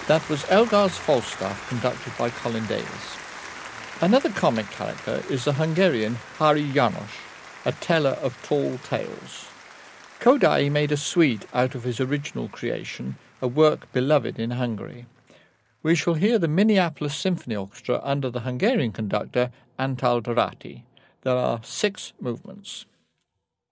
That was Elgar's Falstaff, conducted by Colin Davis. Another comic character is the Hungarian Hari János, a teller of tall tales. Kodály made a suite out of his original creation, a work beloved in Hungary. We shall hear the Minneapolis Symphony Orchestra under the Hungarian conductor Antal Doráti. There are 6 movements.